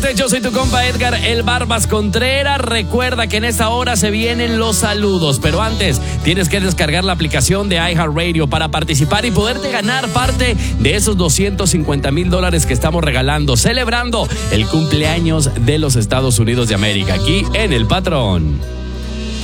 martes, yo soy tu compa Edgar El Barbas Contreras. Recuerda que en esta hora se vienen los saludos, pero antes tienes que descargar la aplicación de iHeartRadio para participar y poderte ganar parte de esos $250,000 que estamos regalando, celebrando el cumpleaños de los Estados Unidos de América, aquí en El Patrón.